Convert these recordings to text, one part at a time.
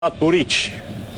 Buriç.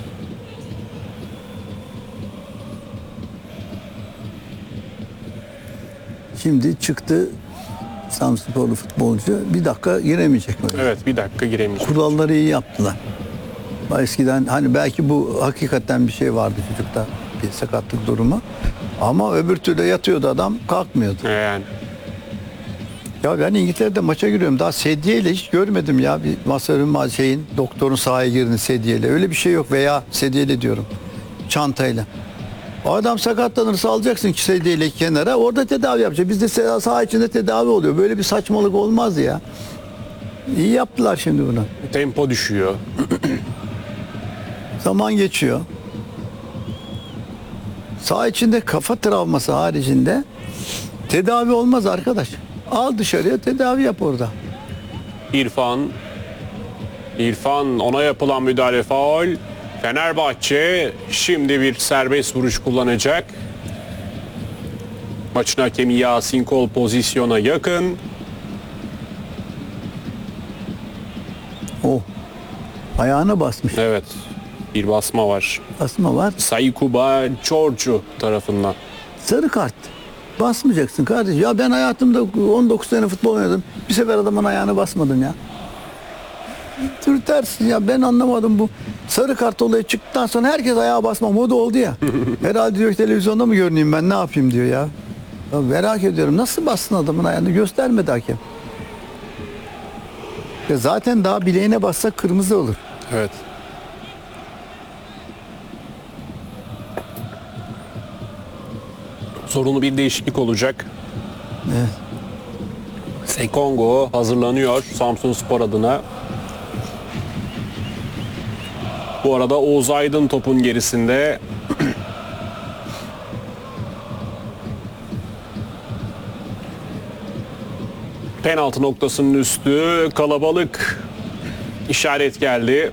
Şimdi çıktı Samsporlu futbolcu. Bir dakika giremeyecek böyle. Evet, bir dakika giremeyecek. Kuralları iyi yaptılar. Eskiden hani belki bu hakikaten bir şey vardı çocukta, bir sakatlık durumu. Ama öbür türlü yatıyordu adam, kalkmıyordu. Yani Ya ben İngiltere'de maça giriyorum. Daha sedyeyle hiç görmedim ya. Bir masörün doktorun sahaya girdiğini sedyeyle. Öyle bir şey yok, veya sedyeyle diyorum. Çantayla. O adam sakatlanırsa alacaksın ki sedyeyle kenara. Orada tedavi yapacak. Bizde saha içinde tedavi oluyor. Böyle bir saçmalık olmaz ya. İyi yaptılar şimdi bunu. tempo düşüyor. Zaman geçiyor. Saha içinde kafa travması haricinde tedavi olmaz arkadaş. Al dışarıya, tedavi yap orada. İrfan ona yapılan müdahale faul. Fenerbahçe şimdi bir serbest vuruş kullanacak. Maçın hakemi Yasin Kol pozisyona yakın. Oh. Ayağına basmış. Evet, bir basma var. Basma var. Saykuba Çorcu tarafından. Sarı kart. Basmayacaksın kardeş. Ya ben hayatımda 19 sene futbol oynadım. Bir sefer adamın ayağına basmadım ya. Tür tersin ya, ben anlamadım bu. Sarı kart olayı çıktıktan sonra herkes ayağa basma moda oldu ya. Herhalde diyor, televizyonda mı görüneyim ben, ne yapayım diyor ya. Ya merak ediyorum, nasıl bassın adamın ayağını, göstermedi hakem. Ya zaten daha bileğine bassa kırmızı olur. Evet. Zorunlu bir değişiklik olacak. Evet. Sekongo hazırlanıyor Samsunspor adına. Bu arada Oğuz Aydın topun gerisinde. Penaltı noktasının üstü kalabalık, işaret geldi.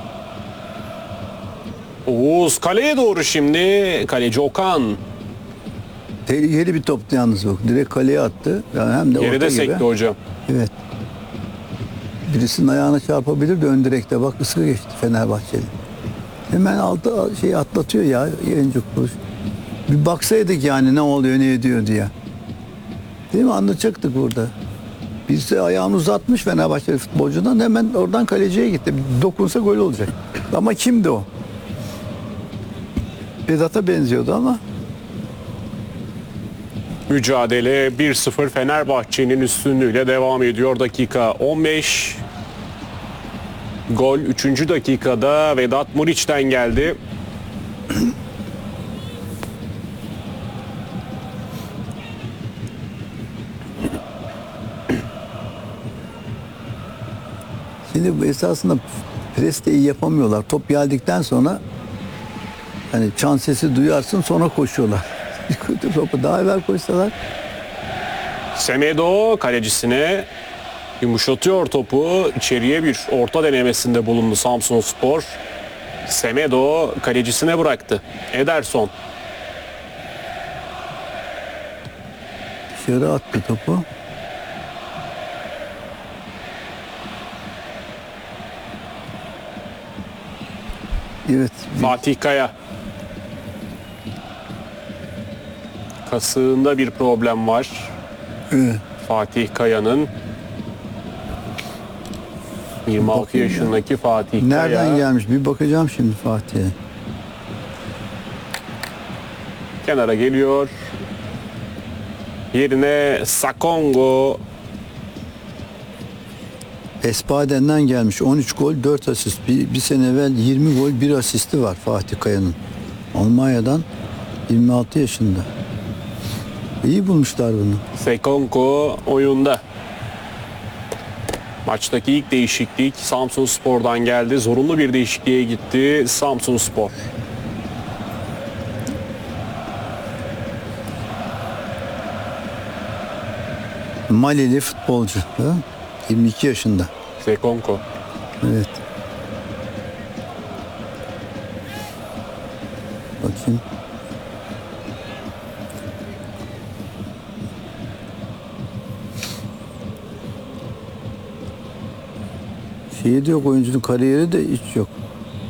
Oğuz kaleye doğru şimdi. Kaleci Okan. Tehlikeli bir toptu yalnız o. Direkt kaleye attı. Yani hem de orta Geride gibi. sekti hocam. Evet. Birisinin ayağına çarpabilir de ön direkte, bak ıska geçti Fenerbahçeli. Hemen atlatıyor ya yayıncı kuruluş. Bir baksaydık yani ne oluyor ne ediyor diye. Değil mi? Anlatacaktık burada. Birisi ayağını uzatmış Fenerbahçeli futbolcudan, hemen oradan kaleciye gitti. Dokunsa gol olacak. Ama kimdi o? Vedat'a benziyordu ama. Mücadele 1-0 Fenerbahçe'nin üstünlüğüyle devam ediyor. Dakika 15. Gol 3. dakikada Vedat Muriç'ten geldi. Şimdi bu esasında pres de iyi yapamıyorlar. Top geldikten sonra hani çan sesi duyarsın, sonra koşuyorlar. Topu daha evvel koşsalar. Semedo kalecisine yumuşatıyor topu. İçeriye bir orta denemesinde bulundu Samsunspor. Semedo kalecisine bıraktı. Ederson. Dışarı attı topu. Evet. Fatih Kaya. Kasığında bir problem var. Evet. Fatih Kaya'nın 26 Bakayım ya. yaşındaki Fatih Nereden Kaya gelmiş? Bir bakacağım şimdi Fatih'e. kenara geliyor. Yerine Sakongo. Espaden'den gelmiş. 13 gol, 4 asist. Bir sene evvel 20 gol, 1 asisti var Fatih Kaya'nın. Almanya'dan, 26 yaşında. İyi bulmuşlar bunu. Sekongo oyunda. Maçtaki ilk değişiklik Samsunspor'dan geldi. Zorunlu bir değişikliğe gitti Samsunspor. Malili futbolcu. Ha? 22 yaşında. Sekongo. Evet. Bakayım. Şeyi de yok, oyuncunun kariyeri de hiç yok.